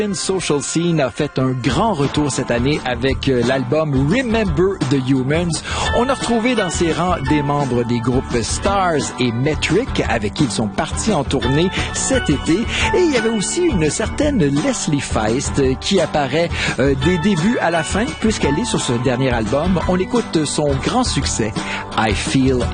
Social Scene a fait un grand retour cette année avec l'album Remember the Humans. On a retrouvé dans ses rangs des membres des groupes Stars et Metric avec qui ils sont partis en tournée cet été. Et il y avait aussi une certaine Leslie Feist qui apparaît des débuts à la fin puisqu'elle est sur ce dernier album. On écoute son grand succès I Feel